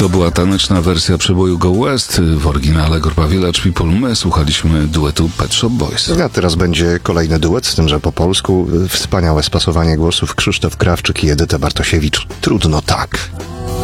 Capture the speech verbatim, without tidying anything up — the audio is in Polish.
To była taneczna wersja przeboju Go West. W oryginale Grupa Village People. My słuchaliśmy duetu Pet Shop Boys. A teraz będzie kolejny duet, z tym, że po polsku. Wspaniałe spasowanie głosów Krzysztof Krawczyk i Edyta Bartosiewicz. Trudno tak.